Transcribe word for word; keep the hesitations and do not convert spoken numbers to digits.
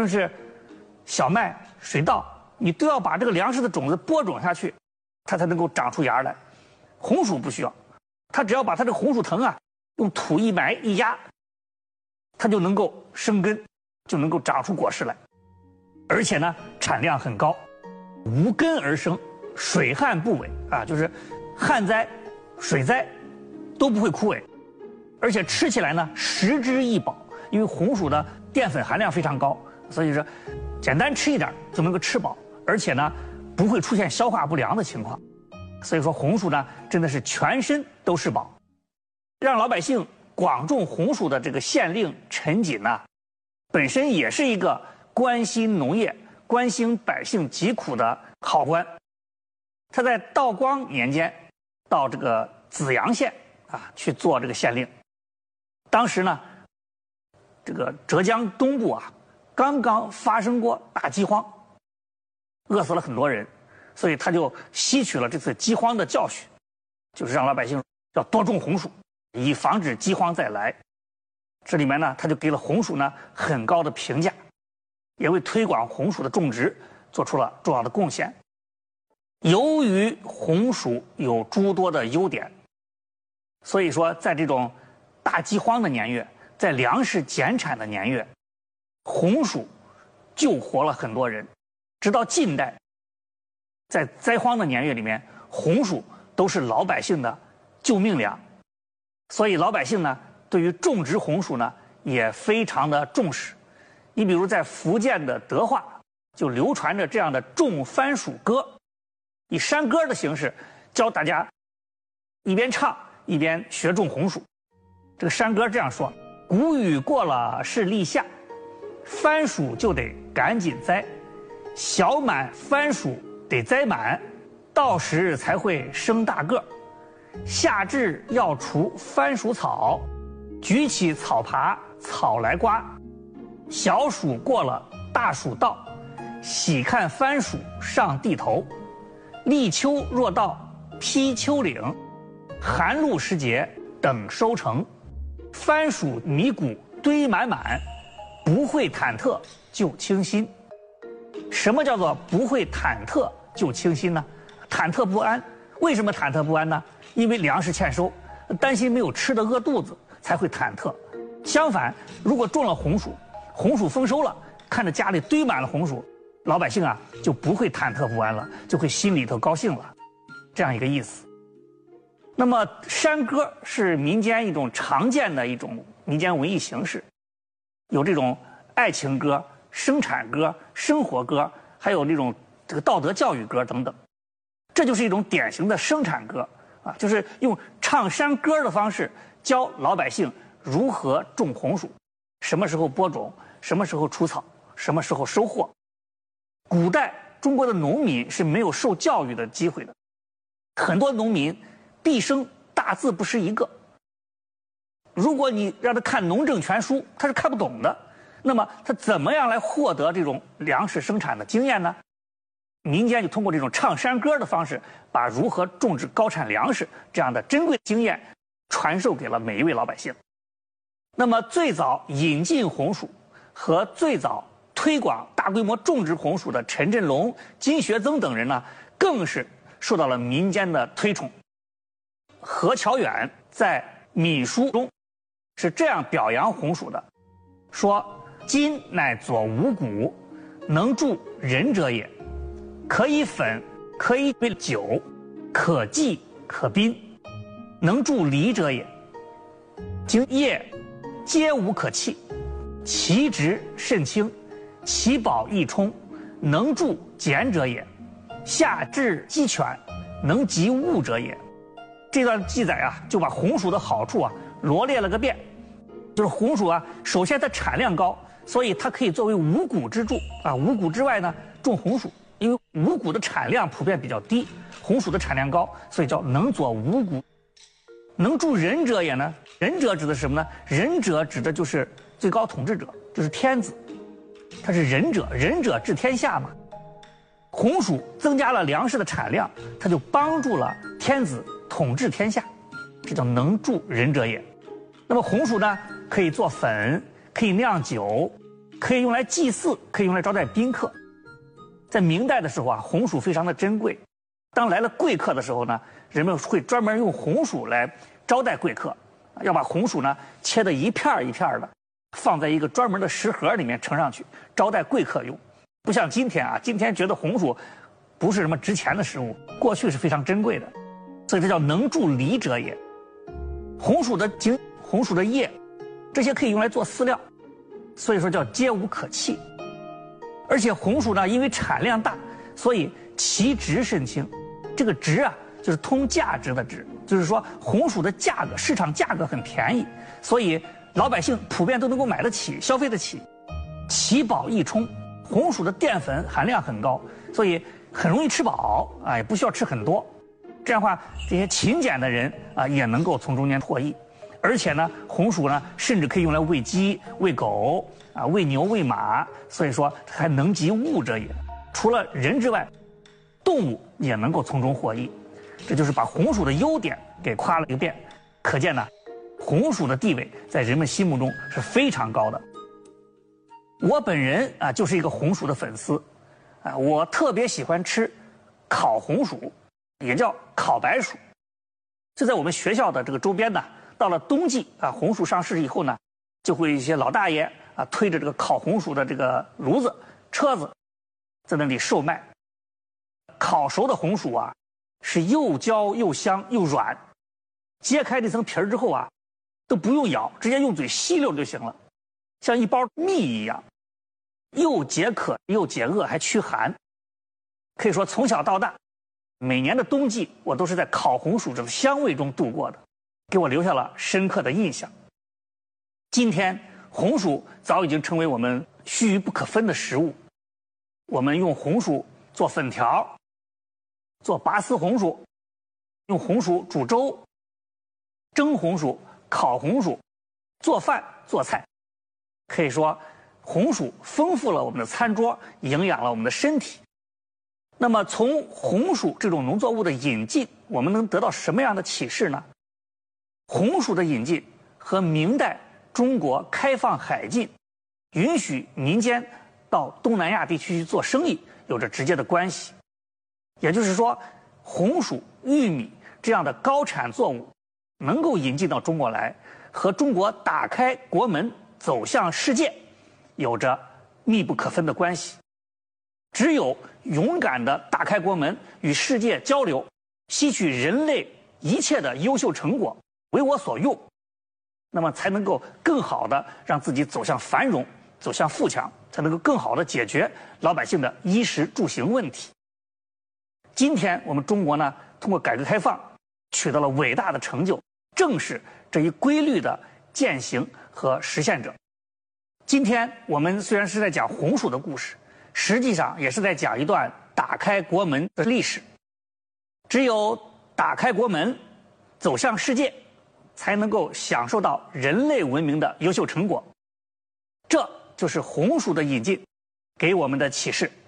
论是小麦、水稻，你都要把这个粮食的种子播种下去，它才能够长出芽来。红薯不需要，它只要把它这个红薯藤啊，用土一埋一压，它就能够生根，就能够长出果实来。而且呢，产量很高，无根而生，水旱不萎啊，就是旱灾、水灾都不会枯萎。而且吃起来呢，食之易饱，因为红薯的淀粉含量非常高，所以说简单吃一点就能够吃饱，而且呢不会出现消化不良的情况。所以说红薯呢真的是全身都是宝。让老百姓广种红薯的这个县令陈锦呢，本身也是一个关心农业、关心百姓疾苦的好官。他在道光年间到这个紫阳县啊去做这个县令。当时呢，这个浙江东部啊，刚刚发生过大饥荒，饿死了很多人，所以他就吸取了这次饥荒的教训，就是让老百姓要多种红薯，以防止饥荒再来。这里面呢，他就给了红薯呢很高的评价，也为推广红薯的种植做出了重要的贡献。由于红薯有诸多的优点，所以说在这种大饥荒的年月，在粮食减产的年月，红薯救活了很多人。直到近代，在灾荒的年月里面，红薯都是老百姓的救命粮。所以老百姓呢，对于种植红薯呢也非常的重视。你比如在福建的德化就流传着这样的种番薯歌，以山歌的形式教大家一边唱一边学种红薯。这个山歌这样说：谷雨过了是立夏，番薯就得赶紧栽，小满番薯得栽满，到时才会生大个。夏至要除番薯草，举起草耙草来刮。小暑过了大暑到，喜看番薯上地头。立秋若到披秋岭，寒露时节等收成。番薯米谷堆满满，不会忐忑就清心。什么叫做不会忐忑就清心呢？忐忑不安。为什么忐忑不安呢？因为粮食欠收，担心没有吃的饿肚子，才会忐忑。相反，如果种了红薯，红薯丰收了，看着家里堆满了红薯，老百姓啊就不会忐忑不安了，就会心里头高兴了，这样一个意思。那么山歌是民间一种常见的一种民间文艺形式，有这种爱情歌、生产歌、生活歌，还有这种这个道德教育歌等等。这就是一种典型的生产歌啊，就是用唱山歌的方式教老百姓如何种红薯，什么时候播种，什么时候除草，什么时候收获。古代中国的农民是没有受教育的机会的，很多农民毕生大字不识一个。如果你让他看农政全书，他是看不懂的。那么他怎么样来获得这种粮食生产的经验呢？民间就通过这种唱山歌的方式，把如何种植高产粮食这样的珍贵经验传授给了每一位老百姓。那么最早引进红薯和最早推广大规模种植红薯的陈振龙、金学增等人呢，更是受到了民间的推崇。何乔远在《闽书》中是这样表扬红薯的，说：金乃左五谷，能助人者也，可以粉，可以为酒，可祭可宾，能助离者也。经叶皆无可弃，其直甚轻，其宝易充，能助俭者也。夏至鸡犬，能及物者也。这段记载啊，就把红薯的好处啊罗列了个遍。就是红薯啊，首先它产量高，所以它可以作为五谷之助啊。五谷之外呢，种红薯，因为五谷的产量普遍比较低，红薯的产量高，所以叫能佐五谷。能助人者也呢？人者指的是什么呢？人者指的就是最高统治者，就是天子，他是仁者，仁者治天下嘛。红薯增加了粮食的产量，它就帮助了天子统治天下，这叫能助人者也。那么红薯呢，可以做粉，可以酿酒， 可以用来祭祀，可以用来招待宾客。在明代的时候啊，红薯非常的珍贵。当来了贵客的时候呢，人们会专门用红薯来招待贵客，要把红薯呢切得一片一片的，放在一个专门的食盒里面盛上去，招待贵客用。不像今天啊，今天觉得红薯不是什么值钱的食物，过去是非常珍贵的，所以这叫能助离者也。红薯的茎、红薯的叶，这些可以用来做饲料，所以说叫皆无可弃。而且红薯呢，因为产量大，所以其值甚轻。这个值啊，就是通价值的值，就是说红薯的价格，市场价格很便宜，所以老百姓普遍都能够买得起、消费得起。其饱易充，红薯的淀粉含量很高，所以很容易吃饱啊，也不需要吃很多。这样的话，这些勤俭的人啊，也能够从中间获益。而且呢，红薯呢，甚至可以用来喂鸡、喂狗啊、喂牛、喂马，所以说还能及物者也。除了人之外，动物也能够从中获益。这就是把红薯的优点给夸了一遍，可见呢，红薯的地位在人们心目中是非常高的。我本人啊，就是一个红薯的粉丝，啊，我特别喜欢吃烤红薯，也叫烤白薯。就在我们学校的这个周边呢，到了冬季啊，红薯上市以后呢，就会一些老大爷啊推着这个烤红薯的这个炉子、车子，在那里售卖。烤熟的红薯啊，是又焦又香又软，揭开这层皮儿之后啊，都不用咬，直接用嘴吸溜就行了，像一包蜜一样，又解渴又解饿还驱寒。可以说从小到大，每年的冬季我都是在烤红薯这种香味中度过的，给我留下了深刻的印象。今天红薯早已经成为我们须臾不可分的食物，我们用红薯做粉条，做拔丝红薯，用红薯煮粥，蒸红薯、烤红薯，做饭做菜。可以说红薯丰富了我们的餐桌，营养了我们的身体。那么从红薯这种农作物的引进，我们能得到什么样的启示呢？红薯的引进和明代中国开放海禁，允许民间到东南亚地区去做生意有着直接的关系。也就是说，红薯、玉米这样的高产作物能够引进到中国来，和中国打开国门走向世界有着密不可分的关系。只有勇敢地打开国门，与世界交流，吸取人类一切的优秀成果，为我所用，那么才能够更好地让自己走向繁荣，走向富强，才能够更好地解决老百姓的衣食住行问题。今天我们中国呢，通过改革开放取得了伟大的成就，正是这一规律的践行和实现者。今天我们虽然是在讲红薯的故事，实际上也是在讲一段打开国门的历史。只有打开国门，走向世界，才能够享受到人类文明的优秀成果。这就是红薯的引进给我们的启示。